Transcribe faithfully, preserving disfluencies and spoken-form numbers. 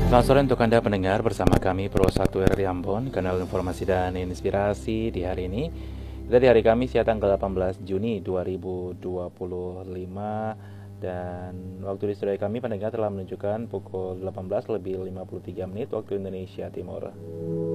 Selamat sore untuk Anda pendengar, bersama kami Pro satu R R Ambon, kanal informasi dan inspirasi di hari ini. Kita di hari Kamis ya, tanggal delapan belas Juni dua ribu dua puluh lima, dan waktu di studio kami pendengar telah menunjukkan pukul delapan belas lebih lima puluh tiga menit waktu Indonesia Timur.